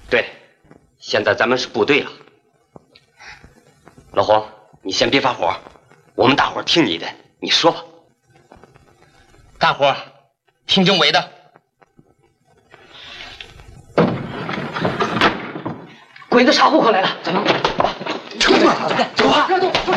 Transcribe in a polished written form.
对，现在咱们是部队了。老黄，你先别发火，我们大伙儿听你的，你说吧。 大伙儿听政委的。 鬼子查户口来了，咱们车子走啊！ 走！